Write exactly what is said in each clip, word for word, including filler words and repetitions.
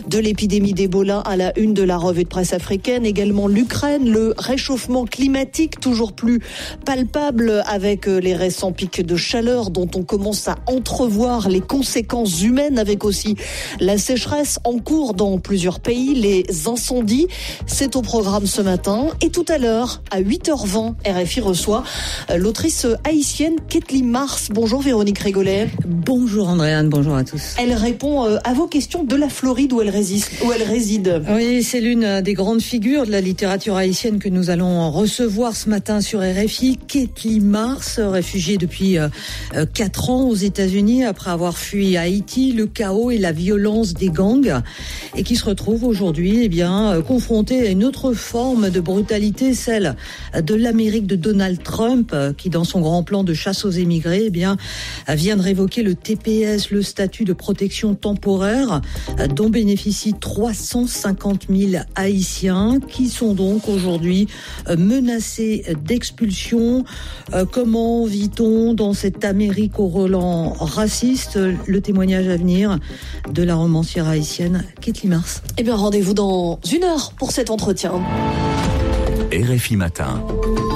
de l'épidémie d'Ebola à la une de la revue de presse africaine. Également l'Ukraine, le réchauffement climatique toujours plus palpable avec les récents pics de chaleur dont on commence à entrevoir les conséquences humaines, avec aussi la sécheresse en cours dans plusieurs pays, les incendies. C'est au programme ce matin. Et tout à l'heure, à huit heures vingt, R F I reçoit l'autrice haïtienne Kathleen Mars. Bonjour Véronique Régolet. Bonjour Andréane, bonjour à tous. Elle répond à vos questions de la Floride où elle réside. Où elle réside. Oui, c'est l'une des grandes figures de la littérature haïtienne que nous allons recevoir ce matin sur R F I. Kathleen Mars, réfugiée depuis quatre ans aux États-Unis après avoir fui Haïti, le chaos et la violence des gangs, et qui se retrouve aujourd'hui eh bien, confrontée à une autre forme de brutalité, celle de l'Amérique de Donald Trump, qui dans son grand plan de chasse aux émigrés eh bien, vient de révoquer le T P S, le statut de protection temporaire, dont bénéficient trois cent cinquante mille Haïtiens qui sont donc aujourd'hui menacés d'expulsion. Comment vit-on dans cette Amérique au relent raciste? Le témoignage à venir de la romancière haïtienne Kathleen Mars. Eh bien, rendez-vous dans une heure pour cet entretien. R F I Matin.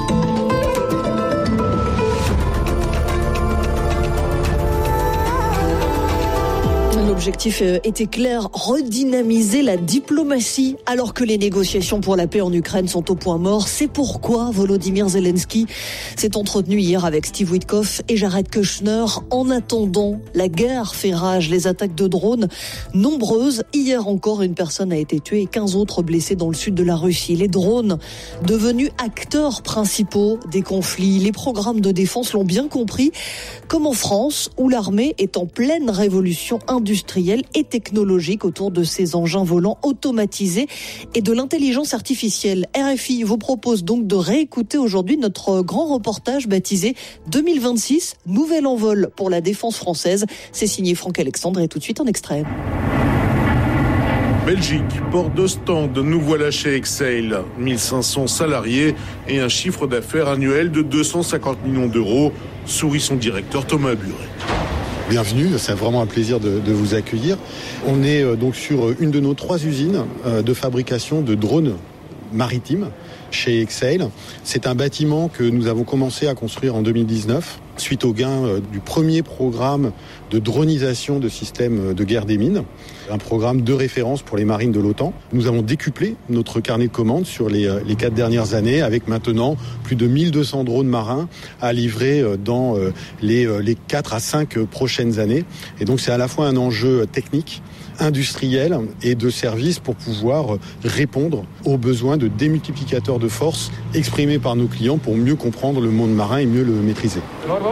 L'objectif était clair, redynamiser la diplomatie alors que les négociations pour la paix en Ukraine sont au point mort. C'est pourquoi Volodymyr Zelensky s'est entretenu hier avec Steve Witkoff et Jared Kushner. En attendant, la guerre fait rage, les attaques de drones nombreuses. Hier encore, une personne a été tuée et quinze autres blessés dans le sud de la Russie. Les drones, devenus acteurs principaux des conflits. Les programmes de défense l'ont bien compris, comme en France, où l'armée est en pleine révolution industrielle et technologique autour de ces engins volants automatisés et de l'intelligence artificielle. R F I vous propose donc de réécouter aujourd'hui notre grand reportage baptisé deux mille vingt-six, nouvel envol pour la défense française. C'est signé Franck Alexandre et tout de suite en extrait. Belgique, port d'Ostende, nous voilà chez Exail. mille cinq cents salariés et un chiffre d'affaires annuel de deux cent cinquante millions d'euros, sourit son directeur Thomas Buret. Bienvenue, c'est vraiment un plaisir de, de vous accueillir. On est donc sur une de nos trois usines de fabrication de drones maritimes chez Exail. C'est un bâtiment que nous avons commencé à construire en deux mille dix-neuf suite au gain du premier programme de dronisation de systèmes de guerre des mines, un programme de référence pour les marines de l'OTAN. Nous avons décuplé notre carnet de commandes sur les, les quatre dernières années, avec maintenant plus de mille deux cents drones marins à livrer dans les, les quatre à cinq prochaines années. Et donc c'est à la fois un enjeu technique, industriel et de service pour pouvoir répondre aux besoins de démultiplicateurs de force exprimés par nos clients pour mieux comprendre le monde marin et mieux le maîtriser.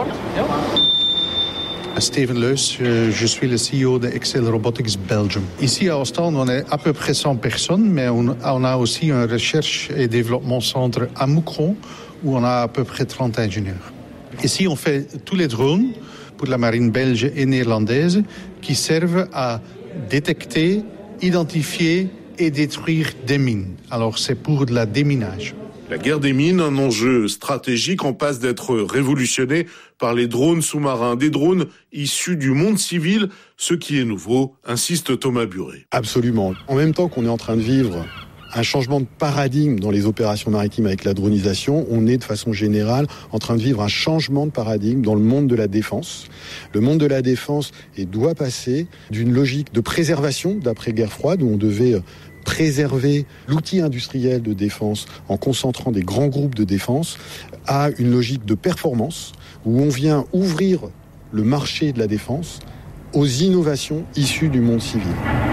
Steven Leus, je suis le C E O de Exail Robotics Belgium. Ici à Ostende, on est à peu près cent personnes, mais on a aussi un recherche et développement centre à Moucron où on a à peu près trente ingénieurs. Ici, on fait tous les drones pour la marine belge et néerlandaise qui servent à détecter, identifier et détruire des mines. Alors c'est pour de la déminage. La guerre des mines, un enjeu stratégique en passe d'être révolutionné par les drones sous-marins, des drones issus du monde civil, ce qui est nouveau, insiste Thomas Buret. Absolument. En même temps qu'on est en train de vivre un changement de paradigme dans les opérations maritimes avec la dronisation, on est de façon générale en train de vivre un changement de paradigme dans le monde de la défense. Le monde de la défense et doit passer d'une logique de préservation d'après-guerre froide où on devait préserver l'outil industriel de défense en concentrant des grands groupes de défense à une logique de performance où on vient ouvrir le marché de la défense aux innovations issues du monde civil.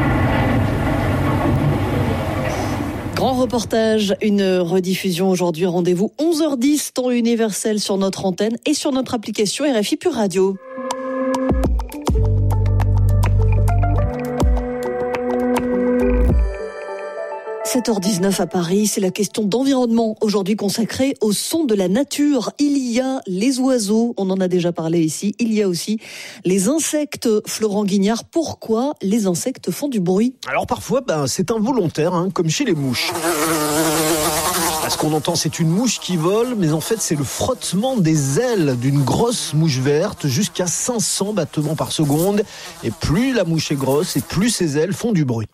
Grand reportage, une rediffusion aujourd'hui. Rendez-vous onze heures dix, temps universel sur notre antenne et sur notre application R F I Pure Radio. sept heures dix-neuf à Paris, c'est la question d'environnement aujourd'hui consacrée au son de la nature. Il y a les oiseaux, on en a déjà parlé ici, il y a aussi les insectes. Florent Guignard, pourquoi les insectes font du bruit ? Alors parfois, ben, c'est involontaire, hein, comme chez les mouches. Ce qu'on entend, c'est une mouche qui vole, mais en fait, c'est le frottement des ailes d'une grosse mouche verte, jusqu'à cinq cents battements par seconde. Et plus la mouche est grosse, et plus ses ailes font du bruit.